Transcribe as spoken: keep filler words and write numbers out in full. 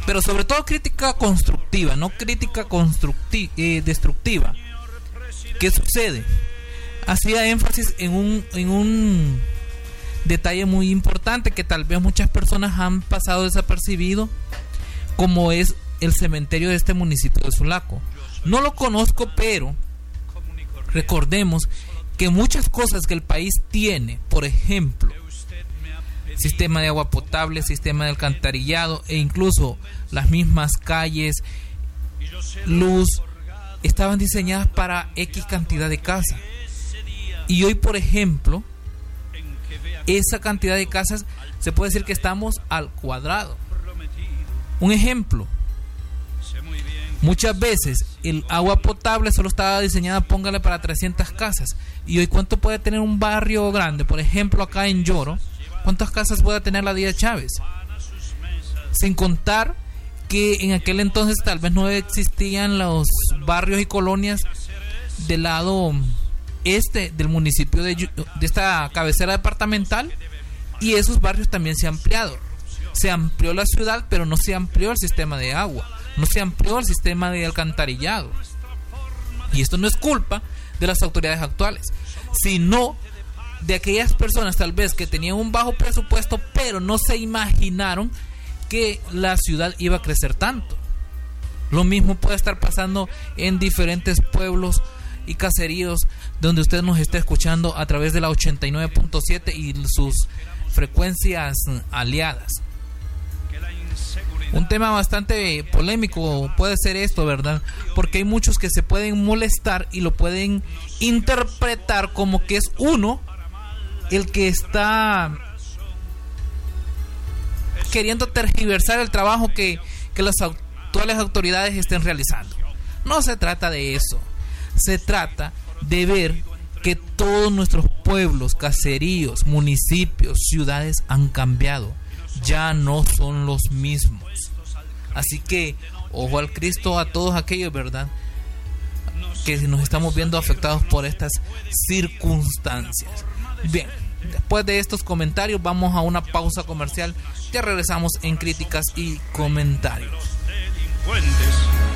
pero sobre todo crítica constructiva, no crítica constructi- eh, destructiva. ¿Qué sucede? Hacía énfasis en un, en un detalle muy importante que tal vez muchas personas han pasado desapercibido, como es el cementerio de este municipio de Sulaco. No lo conozco, pero recordemos que muchas cosas que el país tiene, por ejemplo, sistema de agua potable, sistema de alcantarillado e incluso las mismas calles, luz, estaban diseñadas para X cantidad de casas. Y hoy, por ejemplo, esa cantidad de casas se puede decir que estamos al cuadrado. Un ejemplo, muchas veces el agua potable solo estaba diseñada, póngale, para trescientas casas. Y hoy, ¿cuánto puede tener un barrio grande? Por ejemplo, acá en Lloro, ¿cuántas casas puede tener la Díaz Chávez? Sin contar que en aquel entonces tal vez no existían los barrios y colonias del lado este del municipio de, de esta cabecera departamental, y esos barrios también se han ampliado. Se amplió la ciudad, pero no se amplió el sistema de agua, no se amplió el sistema de alcantarillado. Y esto no es culpa de las autoridades actuales, sino de aquellas personas tal vez que tenían un bajo presupuesto, pero no se imaginaron que la ciudad iba a crecer tanto. Lo mismo puede estar pasando en diferentes pueblos y caseríos donde usted nos está escuchando a través de la ochenta y nueve punto siete y sus frecuencias aliadas. Un tema bastante polémico puede ser esto, ¿verdad? Porque hay muchos que se pueden molestar y lo pueden interpretar como que es uno el que está queriendo tergiversar el trabajo que, que las actuales autoridades estén realizando. No se trata de eso. Se trata de ver que todos nuestros pueblos, caseríos, municipios, ciudades han cambiado. Ya no son los mismos. Así que ojo al Cristo a todos aquellos, ¿verdad?, que nos estamos viendo afectados por estas circunstancias. Bien, después de estos comentarios vamos a una pausa comercial. Ya regresamos en críticas y comentarios. Los delincuentes